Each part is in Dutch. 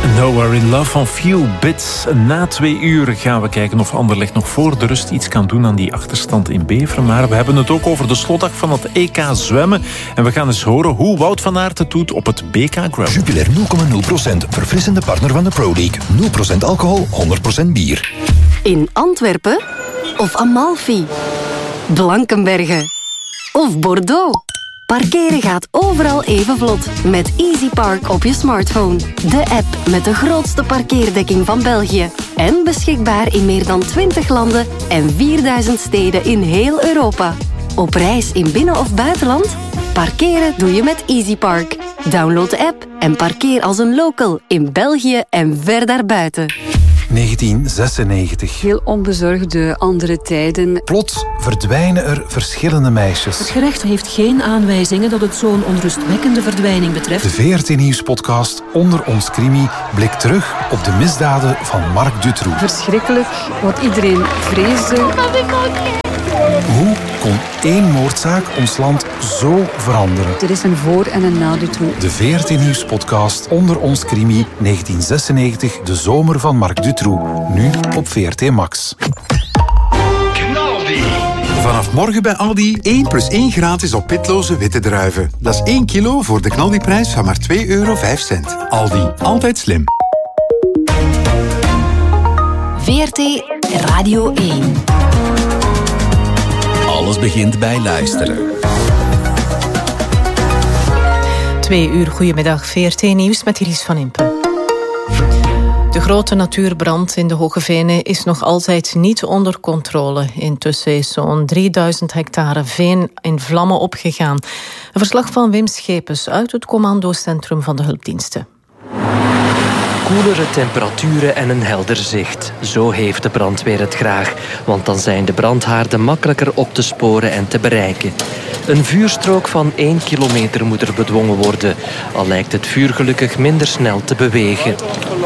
No We're in Love van Few Bits. Na 2 uur gaan we kijken of Anderlecht nog voor de rust iets kan doen aan die achterstand in Beveren. Maar we hebben het ook over de slotdag van het EK zwemmen. En we gaan eens horen hoe Wout van Aert het doet op het BK Gravel. Jupiler 0,0%. Verfrissende partner van de Pro League. 0% alcohol, 100% bier. In Antwerpen of Amalfi, Blankenberge of Bordeaux. Parkeren gaat overal even vlot met Easy Park op je smartphone. De app met de grootste parkeerdekking van België. En beschikbaar in meer dan 20 landen en 4000 steden in heel Europa. Op reis in binnen- of buitenland? Parkeren doe je met Easy Park. Download de app en parkeer als een local in België en ver daarbuiten. 1996. Heel onbezorgde andere tijden. Plots verdwijnen er verschillende meisjes. Het gerecht heeft geen aanwijzingen dat het zo'n onrustwekkende verdwijning betreft. De VRT Nieuws-podcast Onder ons Crimi blikt terug op de misdaden van Marc Dutroux. Verschrikkelijk, wat iedereen vreesde. Hoe kon één moordzaak ons land zo veranderen? Er is een voor- en een na Dutroux. De VRT Nieuws-podcast Onder ons Crimi 1996, de zomer van Marc Dutroux. Nu op VRT Max. Knaldi. Vanaf morgen bij Aldi 1+1 gratis op pitloze witte druiven. Dat is 1 kilo voor de Knaldi-prijs van maar €2,05. Aldi, altijd slim. VRT Radio 1. Alles begint bij luisteren. 2 uur, goedemiddag. VRT Nieuws met Iris van Impe. De grote natuurbrand in de Hoge Venen is nog altijd niet onder controle. Intussen is zo'n 3000 hectare veen in vlammen opgegaan. Een verslag van Wim Schepens uit het commandocentrum van de hulpdiensten. Koelere temperaturen en een helder zicht. Zo heeft de brandweer het graag. Want dan zijn de brandhaarden makkelijker op te sporen en te bereiken. Een vuurstrook van 1 kilometer moet er bedwongen worden. Al lijkt het vuur gelukkig minder snel te bewegen.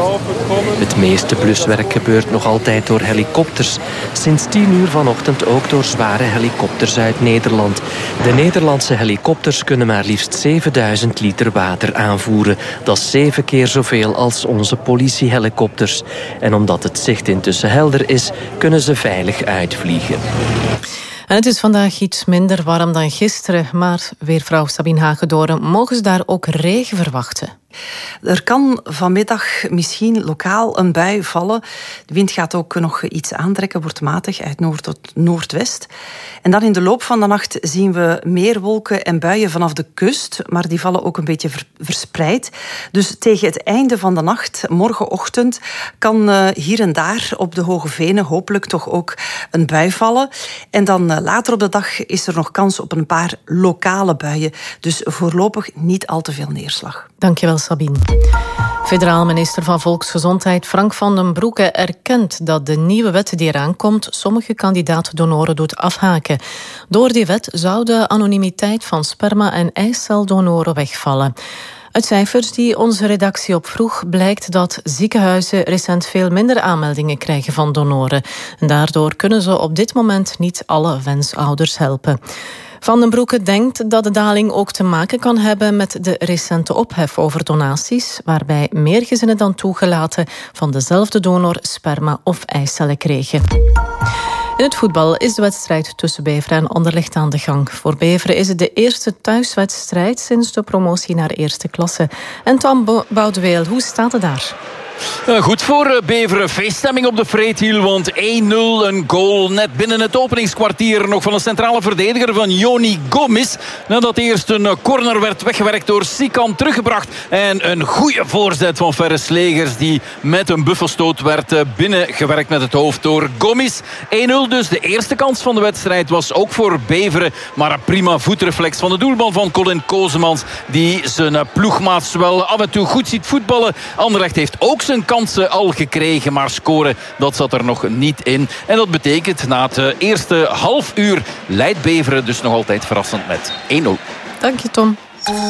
Het meeste bluswerk gebeurt nog altijd door helikopters. Sinds 10 uur vanochtend ook door zware helikopters uit Nederland. De Nederlandse helikopters kunnen maar liefst 7000 liter water aanvoeren. Dat is 7 keer zoveel als onze politiehelikopters. En omdat het zicht intussen helder is, kunnen ze veilig uitvliegen. En het is vandaag iets minder warm dan gisteren, maar weervrouw Sabine Hagedoren, mogen ze daar ook regen verwachten? Er kan vanmiddag misschien lokaal een bui vallen. De wind gaat ook nog iets aantrekken, wordt matig uit noord tot noordwest. En dan in de loop van de nacht zien we meer wolken en buien vanaf de kust, maar die vallen ook een beetje verspreid. Dus tegen het einde van de nacht, morgenochtend, kan hier en daar op de Hoge Venen hopelijk toch ook een bui vallen. En dan later op de dag is er nog kans op een paar lokale buien. Dus voorlopig niet al te veel neerslag. Dankjewel, Sabine. Federaal minister van Volksgezondheid Frank van den Broeke erkent dat de nieuwe wet die eraan komt sommige kandidaat-donoren doet afhaken. Door die wet zou de anonimiteit van sperma- en eiceldonoren wegvallen. Uit cijfers die onze redactie opvroeg blijkt dat ziekenhuizen recent veel minder aanmeldingen krijgen van donoren. En daardoor kunnen ze op dit moment niet alle wensouders helpen. Van den Broeke denkt dat de daling ook te maken kan hebben met de recente ophef over donaties, waarbij meer gezinnen dan toegelaten van dezelfde donor sperma of eicellen kregen. In het voetbal is de wedstrijd tussen Beveren en Anderlecht aan de gang. Voor Beveren is het de eerste thuiswedstrijd sinds de promotie naar eerste klasse. En Tom Boudeweel, hoe staat het daar? Goed voor Beveren. Feeststemming op de Vreethiel, want 1-0, een goal net binnen het openingskwartier nog van een centrale verdediger van Joni Gomis. Nadat eerst een corner werd weggewerkt door Sikan, teruggebracht. En een goede voorzet van Ferre Slegers die met een buffelstoot werd binnengewerkt met het hoofd door Gomis. 1-0 dus. De eerste kans van de wedstrijd was ook voor Beveren, maar een prima voetreflex van de doelman van Colin Kozemans, die zijn ploegmaats wel af en toe goed ziet voetballen. Anderlecht heeft ook zijn kansen al gekregen, maar scoren, dat zat er nog niet in. En dat betekent, na het eerste half uur leidt Beveren dus nog altijd verrassend met 1-0. Dank je, Tom.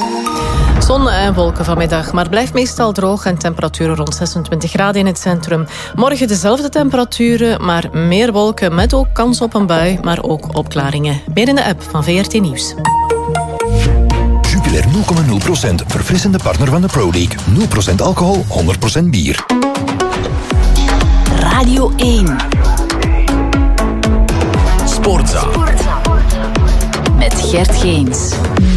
Zon en wolken vanmiddag, maar blijft meestal droog en temperaturen rond 26 graden in het centrum. Morgen dezelfde temperaturen, maar meer wolken met ook kans op een bui, maar ook opklaringen. Meer in de app van VRT Nieuws. Jupiler 0,0%. Verfrissende partner van de Pro League. 0% alcohol, 100% bier. Radio 1. Sportza. Met Gert Geens.